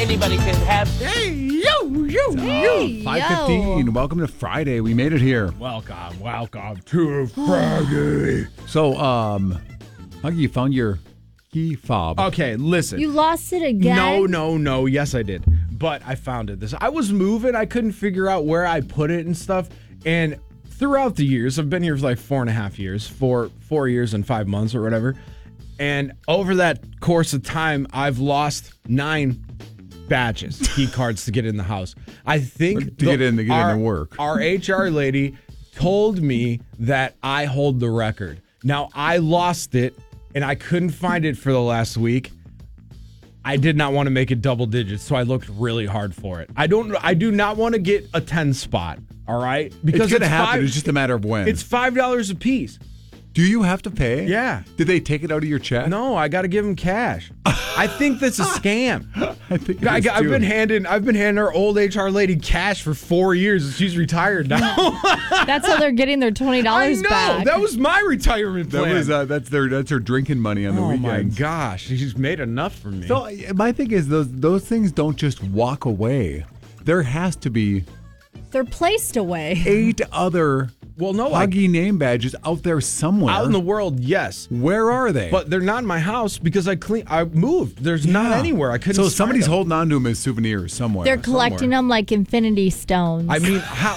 anybody can have. Hey, yo. Hey, 5:15. Welcome to Friday. We made it here. Welcome to Friday. So, Huggy, you found your key fob. Okay, listen. You lost it again? No. Yes, I did. But I found it. I was moving. I couldn't figure out where I put it and stuff. And throughout the years, I've been here for like 4.5 years, 4 years and 5 months or whatever. And over that course of time, I've lost 9 badges, key cards to get in the house. I think to get in to work. Our HR lady told me that I hold the record. Now, I lost it and I couldn't find it for the last week. I did not want to make it double digits, so I looked really hard for it. I do not want to get a 10 spot, all right? Because it's going to happen. It's just a matter of when. It's $5 a piece. Do you have to pay? Yeah. Did they take it out of your check? No, I got to give them cash. I think that's a scam. I think I've been handing our old HR lady cash for 4 years, and she's retired now. That's how they're getting their $20 back. That was my retirement plan. That's her drinking money on the weekends. Oh my gosh, she's made enough for me. So my thing is those things don't just walk away. There has to be They're placed away. 8 other Huggy name badges out there somewhere. Out in the world, yes. Where are they? But they're not in my house because I moved. There's not anywhere. I couldn't. So somebody's holding on to them as souvenirs somewhere. They're collecting them like infinity stones. I mean, how?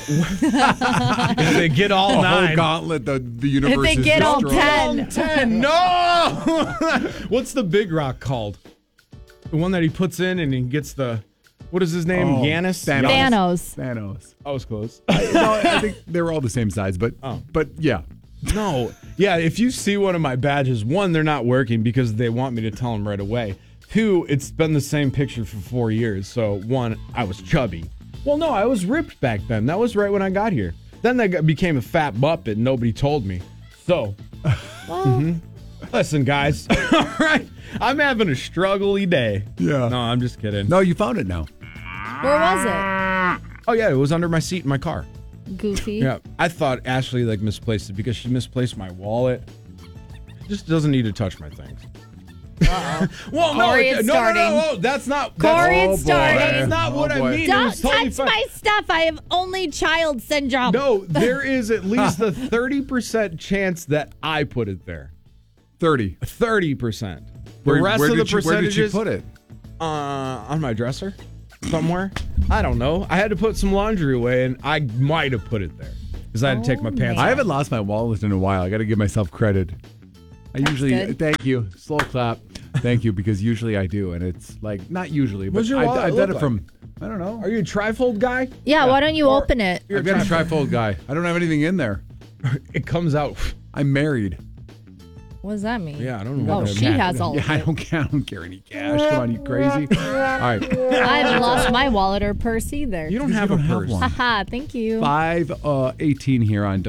If they get all 9. Whole gauntlet, the universe if they is get all destroyed. 10. No! What's the big rock called? The one that he puts in and he gets the... What is his name? Giannis? Thanos. I was close. I think they were all the same size, but yeah. No. Yeah, if you see one of my badges, 1, they're not working because they want me to tell them right away. 2, it's been the same picture for 4 years. So 1, I was chubby. Well, no, I was ripped back then. That was right when I got here. Then I became a fat muppet and nobody told me. So, listen, guys. All right. I'm having a struggly day. Yeah. No, I'm just kidding. No, you found it now. Where was it? Oh, yeah, it was under my seat in my car. Goofy. Yeah, I thought Ashley misplaced it because she misplaced my wallet. Just doesn't need to touch my things. Uh-oh. Well, no, that's not. Corey, it's starting. That's not what I mean. Don't totally touch my stuff. I have only child syndrome. No, there is at least a 30% chance that I put it there. 30%. The rest of the percentages. Where did you put it? On my dresser. Somewhere. I don't know. I had to put some laundry away, and I might have put it there because I had to take my pants off. I haven't lost my wallet in a while. I got to give myself credit. Thank you. Slow clap. Thank you, because usually I do, and it's like, not usually, but I've done it from, I don't know. Are you a trifold guy? Yeah, why don't you open it? I've got a trifold guy. I don't have anything in there. It comes out. I'm married. What does that mean? Yeah, I don't know. Oh, she has all of it. I don't carry any cash. Come on, you crazy? All right. I haven't lost my wallet or purse either. You don't have a purse. Haha, thank you. 5:18 here on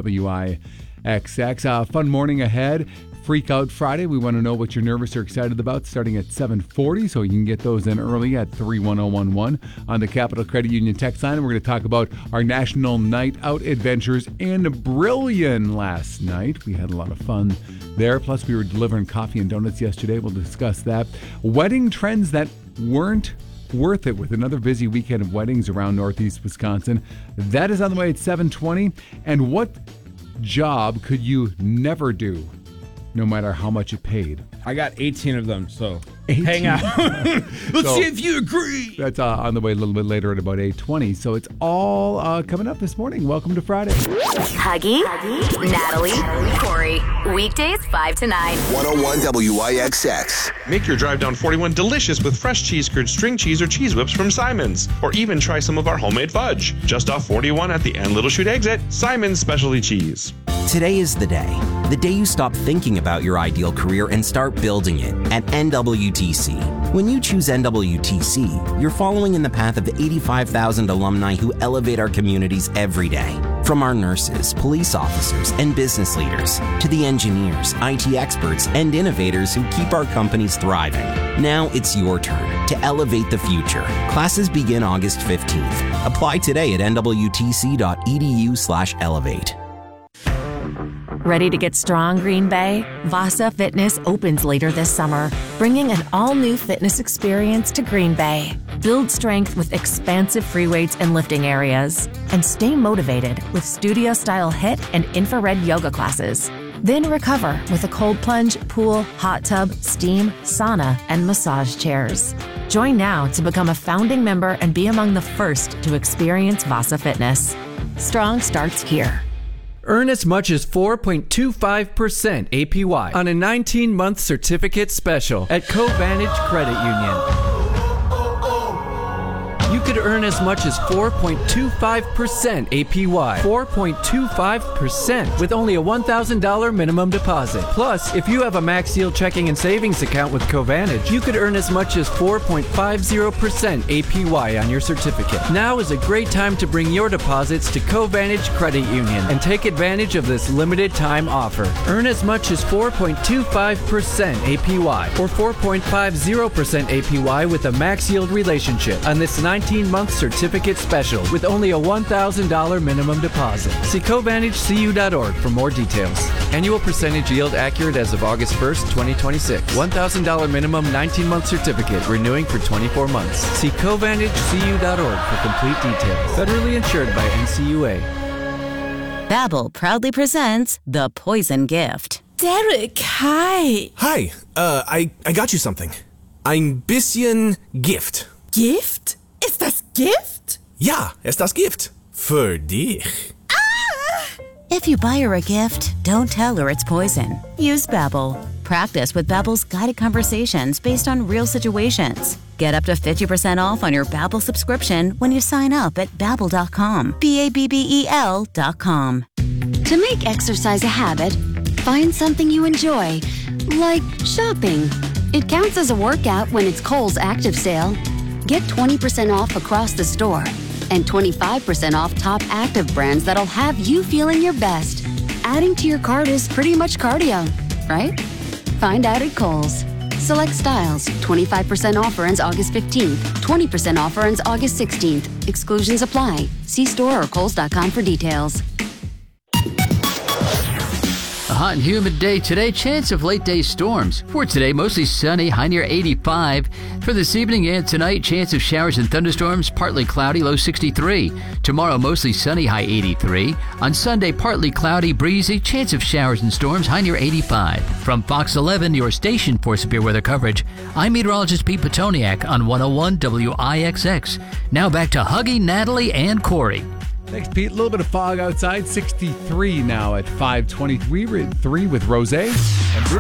WIXX. Fun morning ahead. Freak Out Friday. We want to know what you're nervous or excited about starting at 7:40, so you can get those in early at 31011 on the Capital Credit Union text line. And we're going to talk about our National Night Out adventures in Brillion last night. We had a lot of fun there. Plus, we were delivering coffee and donuts yesterday. We'll discuss that. Wedding trends that weren't worth it with another busy weekend of weddings around Northeast Wisconsin. That is on the way at 7:20. And what job could you never do, no matter how much it paid? I got 18 of them, so 18. hang out. Let's see if you agree. That's on the way a little bit later at about 8:20. So it's all coming up this morning. Welcome to Friday. Huggy, Natalie, Corey. Weekdays 5 to 9. 101 WIXX. Make your drive down 41 delicious with fresh cheese curd, string cheese, or cheese whips from Simon's. Or even try some of our homemade fudge. Just off 41 at the end Little Chute exit, Simon's Specialty Cheese. Today is the day you stop thinking about your ideal career and start building it at NWTC. When you choose NWTC, you're following in the path of 85,000 alumni who elevate our communities every day. From our nurses, police officers, and business leaders, to the engineers, IT experts, and innovators who keep our companies thriving. Now it's your turn to elevate the future. Classes begin August 15th. Apply today at nwtc.edu/elevate. Ready to get strong, Green Bay? Vasa Fitness opens later this summer, bringing an all-new fitness experience to Green Bay. Build strength with expansive free weights and lifting areas. And stay motivated with studio-style HIIT and infrared yoga classes. Then recover with a cold plunge, pool, hot tub, steam, sauna, and massage chairs. Join now to become a founding member and be among the first to experience Vasa Fitness. Strong starts here. Earn as much as 4.25% APY on a 19-month certificate special at Covantage Credit Union. You could earn as much as 4.25% APY. 4.25% with only a $1,000 minimum deposit. Plus, if you have a Max Yield checking and savings account with Covantage, you could earn as much as 4.50% APY on your certificate. Now is a great time to bring your deposits to Covantage Credit Union and take advantage of this limited time offer. Earn as much as 4.25% APY or 4.50% APY with a Max Yield relationship on this 19-month certificate special with only a $1,000 minimum deposit. See CovantageCU.org for more details. Annual percentage yield accurate as of August 1st, 2026. $1,000 minimum 19-month certificate renewing for 24 months. See CovantageCU.org for complete details. Federally insured by NCUA. Babbel proudly presents The Poison Gift. Derek, hi. Hi, I got you something. Ein bisschen Gift. Gift? Ist das Gift? Ja, ist das Gift. Für dich. If you buy her a gift, don't tell her it's poison. Use Babbel. Practice with Babbel's guided conversations based on real situations. Get up to 50% off on your Babbel subscription when you sign up at Babbel.com. Babbel.com. To make exercise a habit, find something you enjoy, like shopping. It counts as a workout when it's Kohl's Active Sale. Get 20% off across the store and 25% off top active brands that'll have you feeling your best. Adding to your cart is pretty much cardio, right? Find out at Kohl's. Select styles. 25% offer ends August 15th. 20% offer ends August 16th. Exclusions apply. See store or Kohls.com for details. A hot and humid day today, chance of late day storms. For today, mostly sunny, high near 85. For this evening and tonight, chance of showers and thunderstorms, partly cloudy, low 63. Tomorrow, mostly sunny, high 83. On Sunday, partly cloudy, breezy, chance of showers and storms, high near 85. From Fox 11, your station for severe weather coverage, I'm meteorologist Pete Petoniak on 101 WIXX. Now back to Huggy, Natalie, and Corey. Thanks, Pete. A little bit of fog outside. 63 now at 5:23. We're at 3 with Rosé and Bruno.